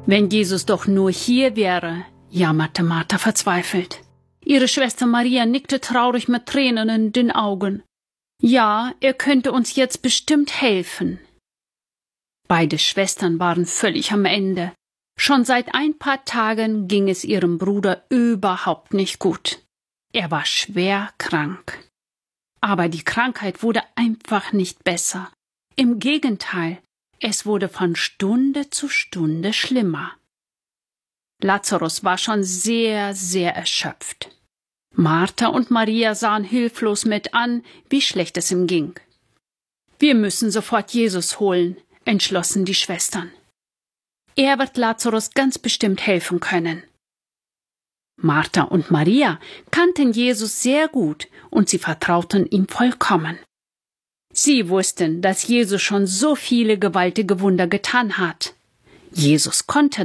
Wenn Jesus doch nur hier wäre, jammerte Martha verzweifelt. Ihre Schwester Maria nickte traurig mit Tränen in den Augen. Ja, er könnte uns jetzt bestimmt helfen. Beide Schwestern waren völlig am Ende. Schon seit ein paar Tagen ging es ihrem Bruder überhaupt nicht gut. Er war schwer krank. Aber die Krankheit wurde einfach nicht besser. Im Gegenteil, es wurde von Stunde zu Stunde schlimmer. Lazarus war schon sehr, sehr erschöpft. Martha und Maria sahen hilflos mit an, wie schlecht es ihm ging. Wir müssen sofort Jesus holen, entschlossen die Schwestern. Er wird Lazarus ganz bestimmt helfen können. Martha und Maria kannten Jesus sehr gut und sie vertrauten ihm vollkommen. Sie wussten, dass Jesus schon so viele gewaltige Wunder getan hat. Jesus konnte